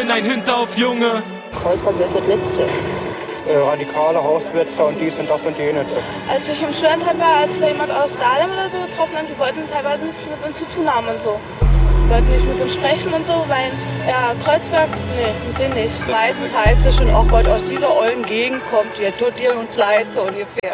bin ein Hinter auf Junge. Kreuzberg wäre das Letzte. Radikale Hauswirte und dies und das und jenes. Als ich im Studentheim war, als ich da jemand aus Dahlem oder so getroffen habe, die wollten teilweise nichts mit uns zu tun haben und so. Die wollten nicht mit uns sprechen und so, weil, ja, Kreuzberg, nee, mit denen nicht. Meistens heißt es schon, auch Gott aus dieser ollen Gegend kommt, ihr tut ihr uns leid, so ungefähr.